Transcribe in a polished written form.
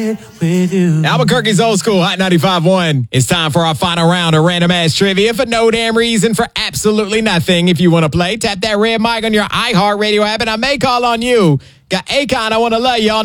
it with you. Albuquerque's Old School Hot 95.1. It's time for our final round of random ass trivia for no damn reason, for absolutely nothing. If you want to play, tap that red mic on your iHeartRadio app and I may call on you. Got Akon, I Want to Love You on